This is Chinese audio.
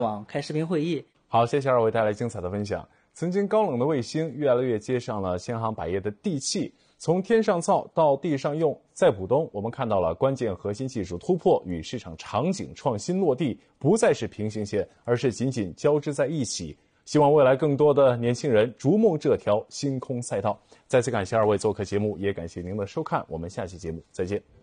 网开视频会议。 好，谢谢二位带来精彩的分享。曾经高冷的卫星，越来越接上了千行百业的地气。从天上造到地上用，在浦东，我们看到了关键核心技术突破与市场场景创新落地，不再是平行线，而是紧紧交织在一起。希望未来更多的年轻人逐梦这条星空赛道。再次感谢二位做客节目，也感谢您的收看，我们下期节目再见。